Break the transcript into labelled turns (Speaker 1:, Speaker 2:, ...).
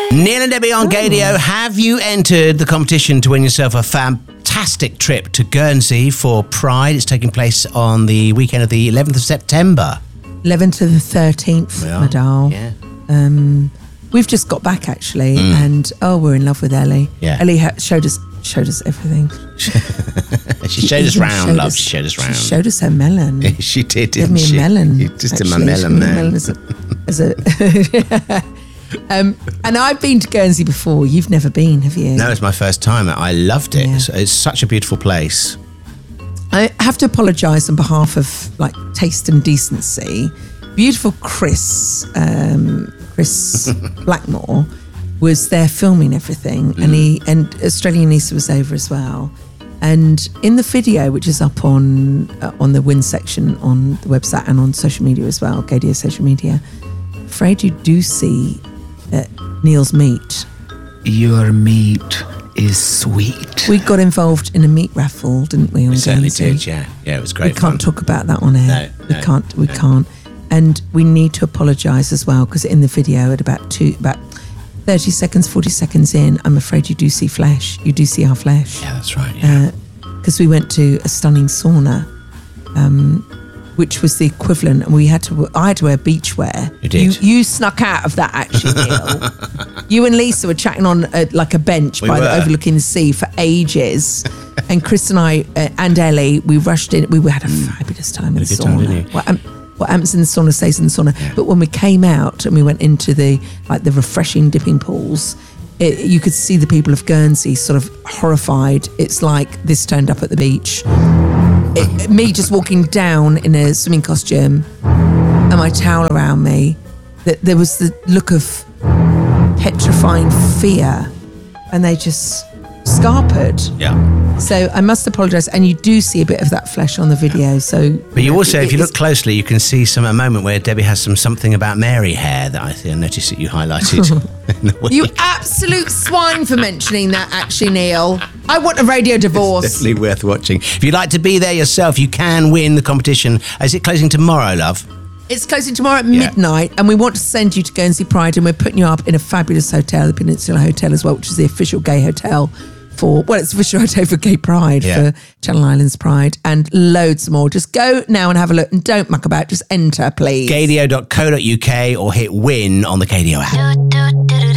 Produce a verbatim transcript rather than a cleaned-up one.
Speaker 1: Neil and Debbie on oh. Gaydio. Have you entered the competition to win yourself a fantastic trip to Guernsey for Pride? It's taking place on the weekend of the eleventh of September.
Speaker 2: eleventh to the thirteenth, my doll.
Speaker 1: Yeah.
Speaker 2: Um, we've just got back, actually, mm. and, oh, we're in love with Ellie.
Speaker 1: Yeah.
Speaker 2: Ellie ha- showed us showed us everything.
Speaker 1: she showed us round, love. She showed us round.
Speaker 2: She showed us her melon.
Speaker 1: she did,
Speaker 2: Give
Speaker 1: didn't
Speaker 2: me a
Speaker 1: she?
Speaker 2: melon.
Speaker 1: You just
Speaker 2: actually.
Speaker 1: did my melon there.
Speaker 2: melon as a... As a Um, and I've been to Guernsey before. You've never been, have you?
Speaker 1: No, it's my first time. I loved it.
Speaker 2: Yeah.
Speaker 1: It's, it's such a beautiful place.
Speaker 2: I have to apologise on behalf of like Taste and Decency. Beautiful Chris, um, Chris Blackmore was there filming everything, mm. and he and Australian Nisa was over as well. And in the video, which is up on uh, on the Win section on the website and on social media as well, Gaydio social media, afraid you do see uh, Neil's meat.
Speaker 3: Your meat is sweet.
Speaker 2: We got involved in a meat raffle, didn't we? On
Speaker 1: we certainly
Speaker 2: Guernsey?
Speaker 1: did, yeah. Yeah, it was great
Speaker 2: We
Speaker 1: fun.
Speaker 2: can't talk about that on air.
Speaker 1: No,
Speaker 2: we
Speaker 1: no,
Speaker 2: can't. We
Speaker 1: no.
Speaker 2: can't. And we need to apologise as well, because in the video, at about two, about thirty seconds, forty seconds in, I'm afraid you do see flesh. You do see our flesh.
Speaker 1: Yeah, that's right. Yeah.
Speaker 2: Because uh, we went to a stunning sauna, um, which was the equivalent, and we had to. I had to wear beach wear.
Speaker 1: You did.
Speaker 2: You, you snuck out of that, actually, Neil. You and Lisa were chatting on a, like a bench
Speaker 1: We
Speaker 2: by
Speaker 1: were.
Speaker 2: the overlooking the sea for ages. And Chris and I uh, and Ellie, we rushed in. We had a fabulous time in the
Speaker 1: Had a good
Speaker 2: sauna.
Speaker 1: time, didn't you?
Speaker 2: What, um, what happens in the sauna stays in the sauna.
Speaker 1: Yeah.
Speaker 2: But when we came out and we went into the like the refreshing dipping pools, it, you could see the people of Guernsey sort of horrified. It's like this turned up at the beach. It, me just walking down in a swimming costume and my towel around me, that there was the look of petrifying fear, and they just scarpered.
Speaker 1: Yeah.
Speaker 2: So I must apologise, and you do see a bit of that flesh on the video. So,
Speaker 1: But you also,
Speaker 2: it-
Speaker 1: if you
Speaker 2: it's-
Speaker 1: look closely, you can see some a moment where Debbie has some something about Mary hair that I, think, I noticed that you highlighted. in the week.
Speaker 2: You absolute swine for mentioning that, actually, Neil. I want a radio divorce.
Speaker 1: It's definitely worth watching. If you'd like to be there yourself, you can win the competition. Is it closing tomorrow, love?
Speaker 2: It's closing tomorrow at
Speaker 1: Yeah.
Speaker 2: midnight, and we want to send you to Guernsey Pride, and we're putting you up in a fabulous hotel, the Peninsula Hotel as well, which is the official gay hotel for, well, it's the official hotel for Gay Pride,
Speaker 1: Yeah.
Speaker 2: for Channel Islands Pride, and loads more. Just go now and have a look, and don't muck about, just enter, please.
Speaker 1: Gaydio dot co dot uk or hit win on the Gaydio app.
Speaker 4: do do do do